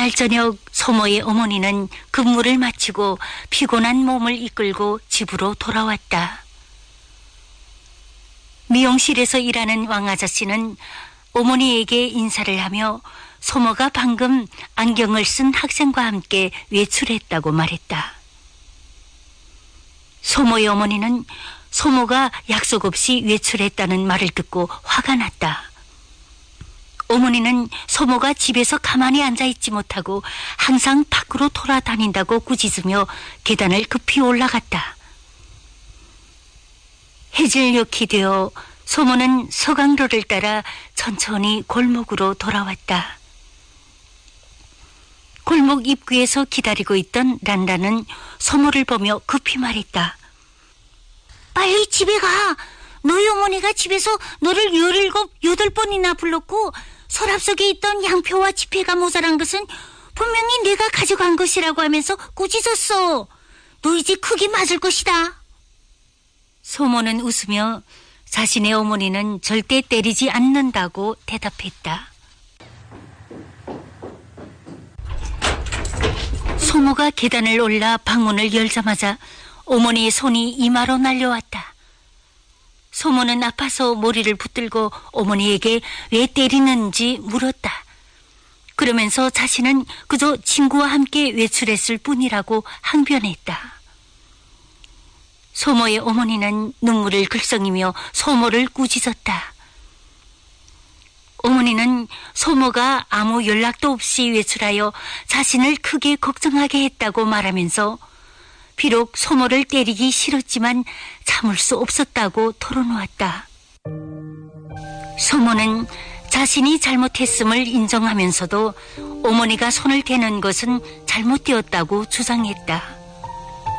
그날 저녁 소모의 어머니는 근무를 마치고 피곤한 몸을 이끌고 집으로 돌아왔다. 미용실에서 일하는 왕 아저씨는 어머니에게 인사를 하며 소모가 방금 안경을 쓴 학생과 함께 외출했다고 말했다. 소모의 어머니는 소모가 약속 없이 외출했다는 말을 듣고 화가 났다. 어머니는 소모가 집에서 가만히 앉아있지 못하고 항상 밖으로 돌아다닌다고 꾸짖으며 계단을 급히 올라갔다. 해질녘이 되어 소모는 서강로를 따라 천천히 골목으로 돌아왔다. 골목 입구에서 기다리고 있던 란란은 소모를 보며 급히 말했다. 빨리 집에 가. 너희 어머니가 집에서 너를 17, 8번이나 불렀고 서랍 속에 있던 양표와 지폐가 모자란 것은 분명히 내가 가져간 것이라고 하면서 꾸짖었어. 너 이제 크게 맞을 것이다. 소모는 웃으며 자신의 어머니는 절대 때리지 않는다고 대답했다. 소모가 계단을 올라 방문을 열자마자 어머니의 손이 이마로 날려왔다. 소모는 아파서 머리를 붙들고 어머니에게 왜 때리는지 물었다. 그러면서 자신은 그저 친구와 함께 외출했을 뿐이라고 항변했다. 소모의 어머니는 눈물을 글썽이며 소모를 꾸짖었다. 어머니는 소모가 아무 연락도 없이 외출하여 자신을 크게 걱정하게 했다고 말하면서 비록 소모를 때리기 싫었지만 참을 수 없었다고 털어놓았다. 소모는 자신이 잘못했음을 인정하면서도 어머니가 손을 대는 것은 잘못되었다고 주장했다.